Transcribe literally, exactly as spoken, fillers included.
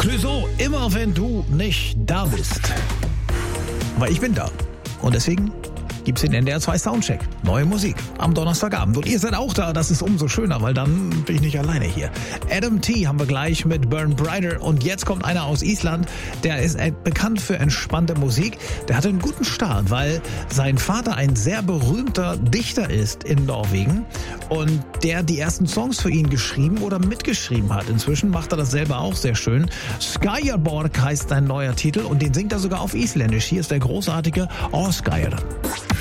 Clouseau, immer wenn du nicht da bist. Weil ich bin da. Und deswegen gibt's den N D R zwei Soundcheck. Neue Musik am Donnerstagabend. Und ihr seid auch da, das ist umso schöner, weil dann bin ich nicht alleine hier. Adam T. haben wir gleich mit Burn Brighter. Und jetzt kommt einer aus Island, der ist bekannt für entspannte Musik. Der hatte einen guten Start, weil sein Vater ein sehr berühmter Dichter ist in Norwegen und der die ersten Songs für ihn geschrieben oder mitgeschrieben hat. Inzwischen macht er das selber auch sehr schön. Skyaborg heißt sein neuer Titel und den singt er sogar auf Isländisch. Hier ist der großartige Osgeir.